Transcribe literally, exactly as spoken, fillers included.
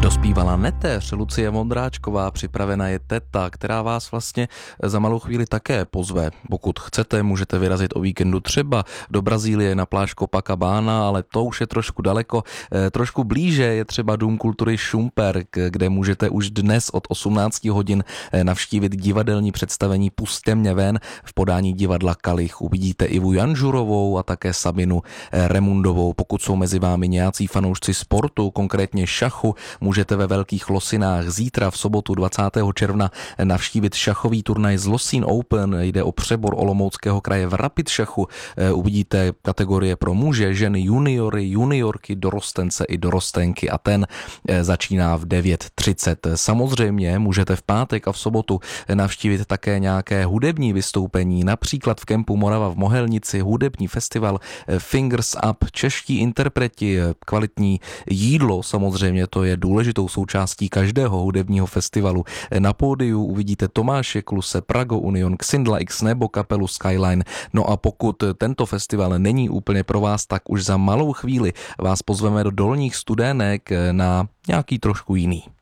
To zpívala netéř Lucie Vondráčková, připravena je teta, která vás vlastně za malou chvíli také pozve. Pokud chcete, můžete vyrazit o víkendu třeba do Brazílie na pláž Copacabana, ale to už je trošku daleko. Trošku blíže je třeba Dům kultury Šumperk, kde můžete už dnes od osmnácti hodin navštívit divadelní představení Pusťte mě ven v podání divadla Kalich. Uvidíte Ivu Janžurovou a také Sabinu Remundovou. Pokud jsou mezi vámi nějací fanoušci sportu, konkrétně šachu, můžete ve Velkých Losinách zítra v sobotu dvacátého června navštívit šachový turnaj z Losin Open. Jde o přebor Olomouckého kraje v rapid šachu. Uvidíte kategorie pro muže, ženy, juniory, juniorky, dorostence i dorostenky a ten začíná v devět třicet. Samozřejmě můžete v pátek a v sobotu navštívit také nějaké hudební vystoupení, například v kempu Morava v Mohelnici hudební festival Fingers Up, čeští interpreti, kvalitní jídlo, samozřejmě to je důležitou součástí každého hudebního festivalu. Na pódiu uvidíte Tomáše Kluse, Prago Union, Xindla X nebo kapelu Skyline. No a pokud tento festival není úplně pro vás, tak už za malou chvíli vás pozveme do Dolních Studenek na nějaký trošku jiný.